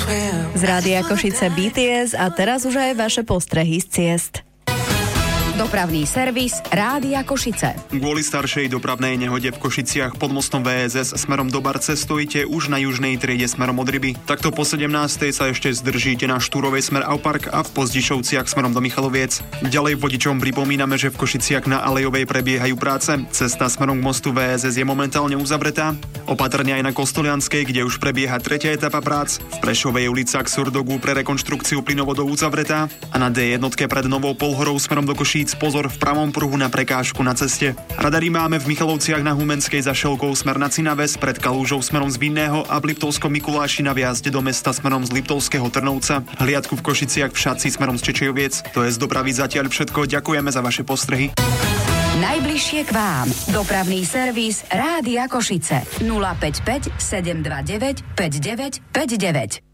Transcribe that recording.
Z Rádia Košice BTS a teraz už aj vaše postrehy z ciest. Dopravný servis Rádia Košice. Kvôli staršej dopravnej nehode v Košiciach pod mostom VSS smerom do Barce stojíte už na južnej triede smerom od Ryby. Takto po 17. sa ešte zdržíte na Štúrovej smer Aupark a v Pozdišovciach smerom do Michaloviec. Ďalej vodičom pripomíname, že v Košiciach na Alejovej prebiehajú práce. Cesta smerom k mostu VSS je momentálne uzavretá. Opatrne aj na Kostolianskej, kde už prebieha tretia etapa prác. V Prešovej ulica k Surdogu pre rekonštrukciu plynovodov uzavretá a na D1 pred Novou Polhorou smerom do Košíc pozor v pravom pruhu na prekážku na ceste. Radary máme v Michalovciach na Humenskej za Šelkou smer na Cinaves, pred Kalúžou smerom z Vinného a v Liptovskom Mikuláši na vjazde do mesta smerom z Liptovského Trnovca. Hliadku v Košiciach v Šatci smerom z Čečejoviec. To je z dopravy zatiaľ všetko. Ďakujeme za vaše postrehy. Najbližšie k vám. Dopravný servis Rádia Košice. 055 729 5959.